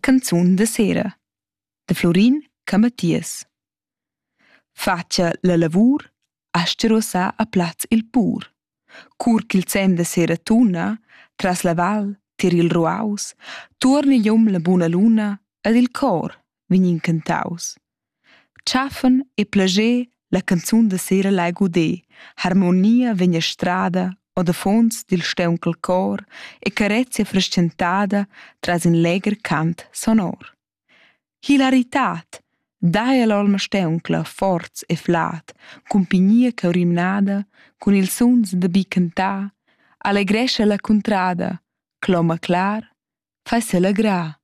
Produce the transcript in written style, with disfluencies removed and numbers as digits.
canzun da sera da Florin Camatias. Fatscha la lavur, astga rossà a plaz il pur. Cur ch'il zem da sera tuna, tras la val, tier il ruaus, tuorna iom la buna luna ed il cor vegnin cantaus. Tschafan e plascher la canzun da sera lai guder, harmonia vegna strada o da fons dil staunchel cor e carezia frascentada tras in leger cant sonor. Hilaritat, dai all'olma stauncla forz e flat, cumpignia chaurimnada, cun il suns da bi cantà, allegrescha la contrada, cloma clar, fai se la gra.